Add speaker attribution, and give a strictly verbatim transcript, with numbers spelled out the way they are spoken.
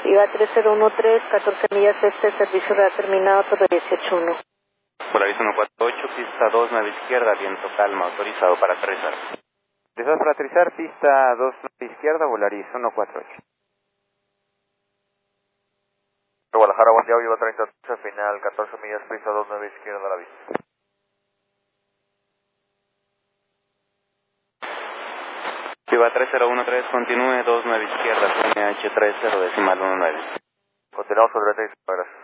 Speaker 1: Viva tres cero uno tres, catorce millas este, servicio de terminado, todo dieciocho uno.
Speaker 2: Volaris uno cuatro ocho, pista dos, nave izquierda, viento calma, autorizado para aterrizar.
Speaker 3: Deseos para aterrizar, pista dos, nave izquierda, Volaris uno cuatro ocho.
Speaker 4: Guadalajara, buen día, Viva treinta, final catorce millas, pista dos, nave izquierda a la vista.
Speaker 2: Viva tres cero uno tres, continúe, dos, nueve izquierda, N H tres cero decimal uno nueve.
Speaker 4: Continuamos sobre treinta, gracias.